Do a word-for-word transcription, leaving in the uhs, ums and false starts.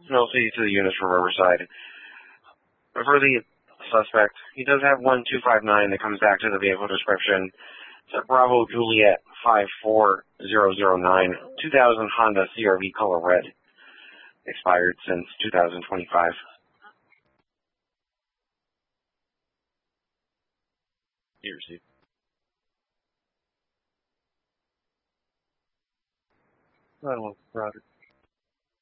No, see to the units from Riverside. For the suspect, he does have one two five nine that comes back to the vehicle description. It's a Bravo Juliet five four zero zero nine, two thousand Honda C R V color red. Expired since two thousand twenty-five. You received. I don't know, Roger.